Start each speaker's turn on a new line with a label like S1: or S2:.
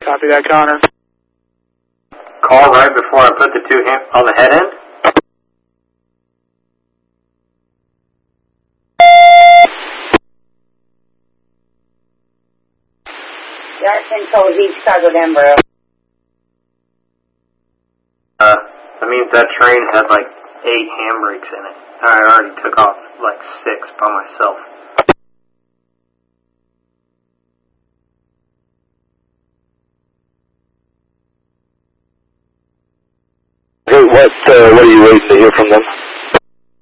S1: Copy that, Connor.
S2: Call right before I put the two on the head end?
S3: Jackson Code Heat, Chicago, Denver.
S2: That means that train had like 8 handbrakes in it. I already took off like 6 by myself.
S4: Hey, what are you waiting to hear from them?